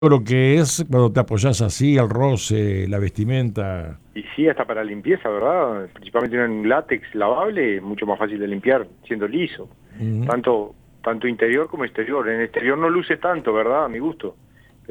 Lo que es cuando te apoyas así, el roce, la vestimenta. Y sí, hasta para limpieza, ¿verdad? Principalmente en un látex lavable, es mucho más fácil de limpiar siendo liso. Ujú. Tanto interior como exterior. En exterior no luce tanto, ¿verdad? A mi gusto.